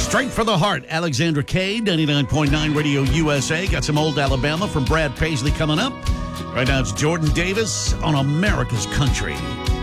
Straight for the heart, Alexandra K, 99.9 Radio USA. Got some old Alabama from Brad Paisley coming up. Right now it's Jordan Davis on America's Country.